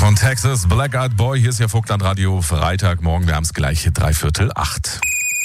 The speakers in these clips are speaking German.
von Texas, Black Eyed Boy. Hier ist ja Vogtlandradio, Freitagmorgen. Wir haben es gleich 7:45.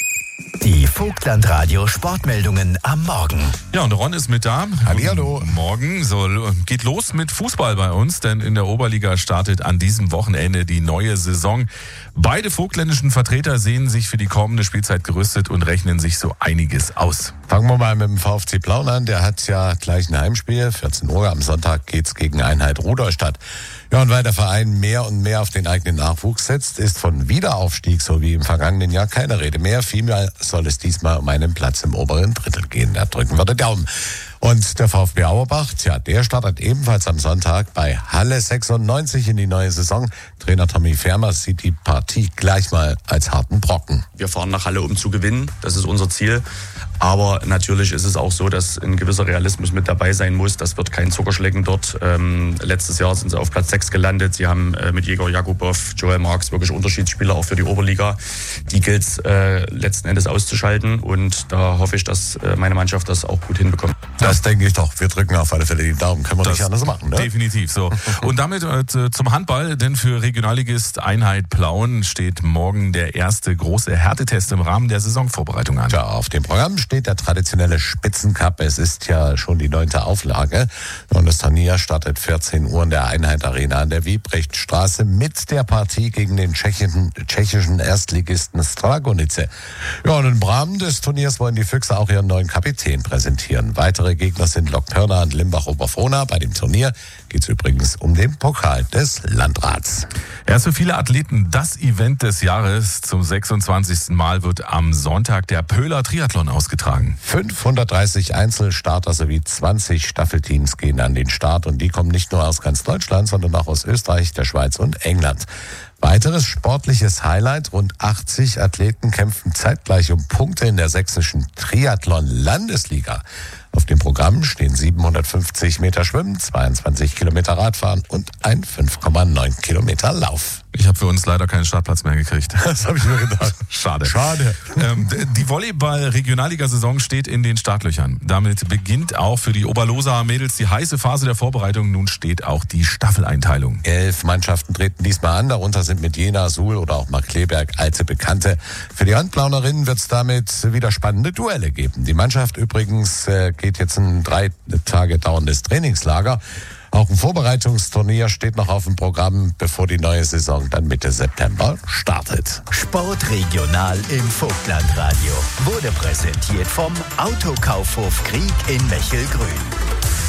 Die Vogtlandradio Sportmeldungen am Morgen. Ja, und Ron ist mit da. Hallihallo. Morgen geht los mit Fußball bei uns, denn in der Oberliga startet an diesem Wochenende die neue Saison. Beide vogtländischen Vertreter sehen sich für die kommende Spielzeit gerüstet und rechnen sich so einiges aus. Fangen wir mal mit dem VfC Plauen an. Der hat ja gleich ein Heimspiel. 14 Uhr am Sonntag geht's gegen Einheit Rudolstadt. Ja, und weil der Verein mehr und mehr auf den eigenen Nachwuchs setzt, ist von Wiederaufstieg, so wie im vergangenen Jahr, keine Rede mehr. Vielmehr soll es diesmal um einen Platz im oberen Drittel gehen. Da drücken wir den Daumen. Und der VfB Auerbach, der startet ebenfalls am Sonntag bei Halle 96 in die neue Saison. Trainer Tommy Fermer sieht die Partie gleich mal als harten Brocken. Wir fahren nach Halle, um zu gewinnen. Das ist unser Ziel. Aber natürlich ist es auch so, dass ein gewisser Realismus mit dabei sein muss. Das wird kein Zuckerschlecken dort. Letztes Jahr sind sie auf Platz 6 gelandet. Sie haben mit Jäger Jakubow, Joel Marks wirklich Unterschiedsspieler auch für die Oberliga. Die gilt es letzten Endes auszuschalten. Und da hoffe ich, dass meine Mannschaft das auch gut hinbekommt. Das denke ich doch. Wir drücken auf alle Fälle die Daumen. Können wir nicht anders machen, ne? Definitiv so. Und damit zum Handball, denn für Regionalligist Einheit Plauen steht morgen der erste große Härtetest im Rahmen der Saisonvorbereitung an. Ja, auf dem Programm steht der traditionelle Spitzencup. Es ist ja schon die 9. Auflage. Und das Turnier startet 14 Uhr in der Einheit Arena an der Wiebrechtstraße mit der Partie gegen den tschechischen Erstligisten Stragonice. Ja, und im Rahmen des Turniers wollen die Füchse auch ihren neuen Kapitän präsentieren. Weitere Gegner sind Lok Pirna und Limbach-Oberfrohna. Bei dem Turnier geht es übrigens um den Pokal des Landrats. Ja, für viele Athleten das Event des Jahres. Zum 26. Mal wird am Sonntag der Pöhler Triathlon ausgetragen. 530 Einzelstarter sowie 20 Staffelteams gehen an den Start. Und die kommen nicht nur aus ganz Deutschland, sondern auch aus Österreich, der Schweiz und England. Weiteres sportliches Highlight: rund 80 Athleten kämpfen zeitgleich um Punkte in der sächsischen Triathlon-Landesliga. Auf dem Programm stehen 750 Meter Schwimmen, 22 Kilometer Radfahren und ein 5,9 Kilometer Lauf. Ich habe für uns leider keinen Startplatz mehr gekriegt. Das habe ich mir gedacht. Schade. Die Volleyball-Regionalliga-Saison steht in den Startlöchern. Damit beginnt auch für die Oberloser Mädels die heiße Phase der Vorbereitung. Nun steht auch die Staffeleinteilung. 11 Mannschaften treten diesmal an. Darunter sind mit Jena, Suhl oder auch Markkleeberg alte Bekannte. Für die Handplaunerinnen wird es damit wieder spannende Duelle geben. Die Mannschaft übrigens geht jetzt ein 3 Tage dauerndes Trainingslager. Auch ein Vorbereitungsturnier steht noch auf dem Programm, bevor die neue Saison dann Mitte September startet. Sportregional im Vogtlandradio wurde präsentiert vom Autokaufhof Krieg in Mechelgrün.